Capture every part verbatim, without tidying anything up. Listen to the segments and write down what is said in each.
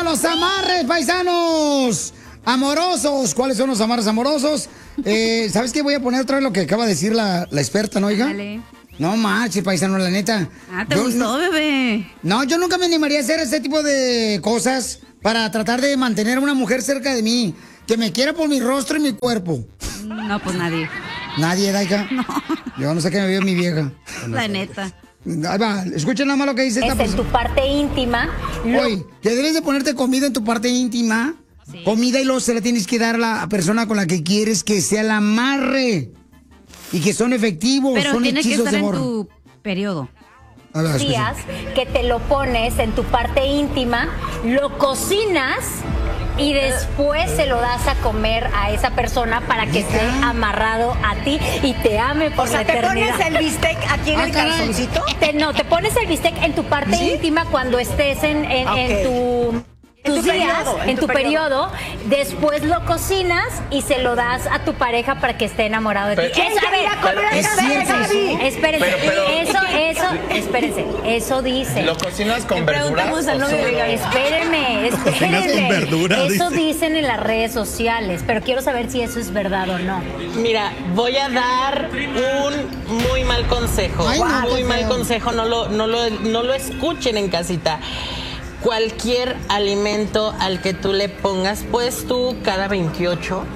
los amarres, paisanos amorosos. ¿Cuáles son los amarres amorosos? Eh, ¿Sabes qué? Voy a poner otra vez lo que acaba de decir la, la experta, ¿no, hija? Dale. No marches, paisano, la neta. Ah, ¿te Yo gustó, no- bebé? No, yo nunca me animaría a hacer ese tipo de cosas para tratar de mantener a una mujer cerca de mí, que me quiera por mi rostro y mi cuerpo. No, pues nadie. ¿Nadie, Daika? No. Yo no sé qué me vio mi vieja. La neta. Ahí va, escuchen nada más lo que dice esta Es en persona. tu parte íntima. Lo- Oye, que debes de ponerte comida en tu parte íntima. Sí. Comida y luego se la tienes que dar a la persona con la que quieres que sea el amarre. Y que son efectivos, Pero son tiene que hechizos estar de en amor. tu periodo. A ver, escuchen. días que te lo pones en tu parte íntima, lo cocinas y después se lo das a comer a esa persona para que esté amarrado a ti y te ame por O sea, la ¿te eternidad. pones el bistec aquí en Ah, el caray. calzoncito? Te- no, te pones el bistec en tu parte ¿Sí? íntima cuando estés en, en, Ok. en tu... En tus tu días, periodo, en, tu periodo, después lo cocinas y se lo das a tu pareja para que esté enamorado de ti. ¿Quién Eso, a quería ver, comer a ¿es Gaby? cierto espérense, espérense, Pero, pero- eso, eso, espérense, eso dice. ¿Lo cocinas con Le verduras? preguntamos al o novio de solo- Gaby. Espérenme, cocinas con verduras, espérenme. Eso dice. dicen en las redes sociales, pero quiero saber si eso es verdad o no. Mira, voy a dar un muy mal consejo. Ay, no, muy qué mal feo. consejo, no lo, no, lo, no lo escuchen en casita. Cualquier alimento al que tú le pongas, pues tú cada veintiocho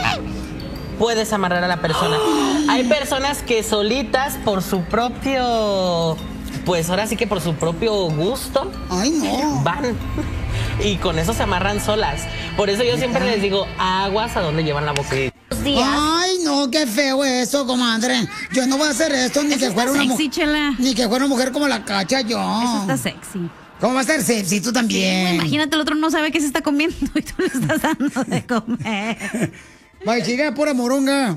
puedes amarrar a la persona. Hay personas que solitas por su propio, pues ahora sí que por su propio gusto, Ay, no. van. Y con eso se amarran solas. Por eso yo siempre les digo, aguas a donde llevan la boca. Los días. Ay, no, qué feo eso, comadre. Yo no voy a hacer esto, ni Eso que está fuera una sexy, mujer. chela. Ni que fuera una mujer como la cacha yo. Eso está sexy. ¿Cómo va a ser sexy? Tú también. Imagínate, el otro no sabe qué se está comiendo y tú le estás dando de comer. Vaya, chica, pura moronga.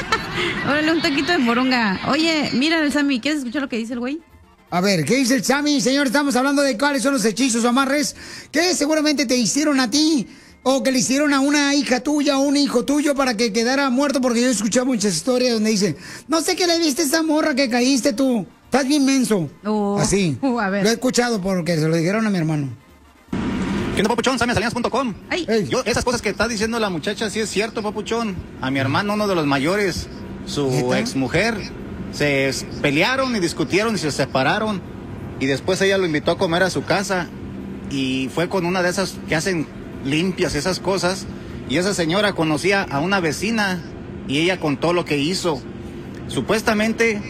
Órale, un taquito de moronga. Oye, mira el Sammy, ¿quieres escuchar lo que dice el güey? A ver, ¿qué dice el Sammy? Señor, estamos hablando de cuáles son los hechizos o amarres que seguramente te hicieron a ti o que le hicieron a una hija tuya o un hijo tuyo para que quedara muerto, porque yo he escuchado muchas historias donde dicen, no sé qué le viste a esa morra que caíste tú, estás bien menso. Oh, Así. uh, a ver. Lo he escuchado porque se lo dijeron a mi hermano. ¿Qué onda, papuchón? Sammy Salinas punto com. Ay. Ey. Yo, esas cosas que está diciendo la muchacha, sí es cierto, papuchón. A mi hermano, uno de los mayores, su ¿Neta? exmujer, se s- pelearon y discutieron y se separaron. Y después ella lo invitó a comer a su casa. Y fue con una de esas que hacen limpias, esas cosas. Y esa señora conocía a una vecina y ella contó lo que hizo. Supuestamente,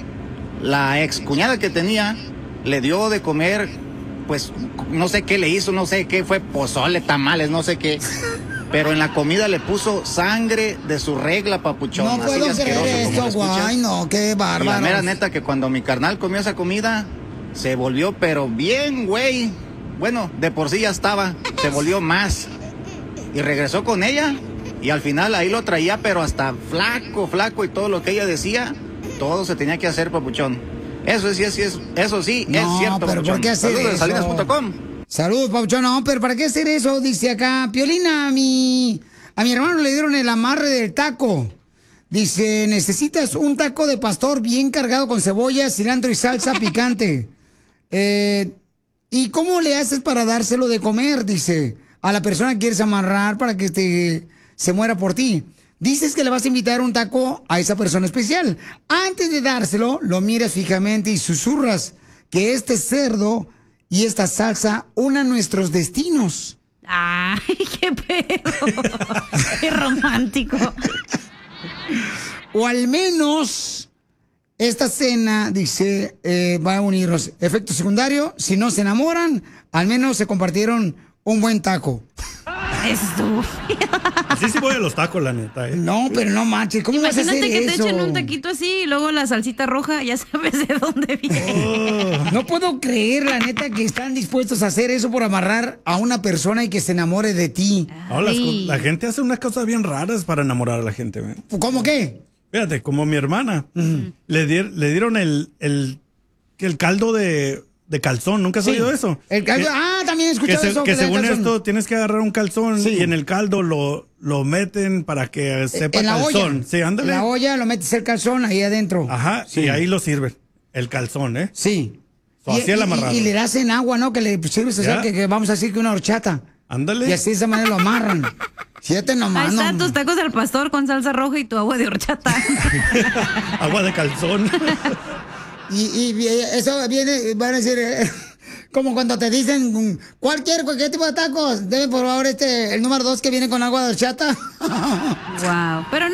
la ex cuñada que tenía le dio de comer, pues no sé qué le hizo, no sé qué fue, pozole, tamales, no sé qué. Pero en la comida le puso sangre de su regla, papuchón. No así puedo de creer asqueroso como esto, lo escuchas. guay, no, qué Y la bárbaro. mera neta que cuando mi carnal comió esa comida, se volvió pero bien, güey. Bueno, de por sí ya estaba, se volvió más. Y regresó con ella y al final ahí lo traía, pero hasta flaco, flaco y todo lo que ella decía, todo se tenía que hacer, papuchón. Eso sí, sí es, eso sí, No, es cierto, pero papuchón. ¿por qué hacer Saludos de eso? salinas punto com. Saludos, Pauchón. No, pero ¿para qué hacer eso? Dice acá, Piolina, a mi, a mi hermano le dieron el amarre del taco. Dice, necesitas un taco de pastor bien cargado con cebolla, cilantro y salsa picante. Eh, ¿Y cómo le haces para dárselo de comer? Dice, a la persona que quieres amarrar para que te, se muera por ti. Dices que le vas a invitar un taco a esa persona especial. Antes de dárselo, lo miras fijamente y susurras que este cerdo y esta salsa unan nuestros destinos. Ay, qué pedo. Qué romántico. O al menos esta cena, dice, eh, va a unirlos. Efecto secundario, si no se enamoran, al menos se compartieron un buen taco. Esto. Así sí voy a los tacos, la neta, ¿eh? No, pero no manches, ¿cómo vas a hacer Imagínate que te eso? echen un taquito así y luego la salsita roja, ya sabes de dónde viene. No puedo creer, la neta, que están dispuestos a hacer eso por amarrar a una persona y que se enamore de ti. No, las co- Ay. la gente hace unas cosas bien raras para enamorar a la gente, ¿eh? ¿Cómo qué? Fíjate, como mi hermana, le, dier- le dieron el, el, que el caldo de, de calzón. ¿Nunca has Sí. oído eso? El caldo- Que- ah, también he Que, escuchado se- eso. que le dan según calzón. esto tienes que agarrar un calzón Sí. y en el caldo lo, lo meten para que sepa en la calzón. olla. Sí, ándale. En la olla lo metes el calzón ahí adentro. Ajá, Sí. y ahí lo sirven. El calzón, ¿eh? Sí. So, así el y, amarrado. y le das en agua, ¿no? Que le sirves, o sea, Ya. que, que vamos a decir que una horchata. Ándale. Y así de esa manera lo amarran. Siete nomás. Ahí están no. tus tacos del pastor con salsa roja y tu agua de horchata. Agua de calzón. Y, y eso viene, van a decir, eh, como cuando te dicen, cualquier, cualquier tipo de tacos, debe por favor este, el número dos que viene con agua de horchata. Wow. Pero no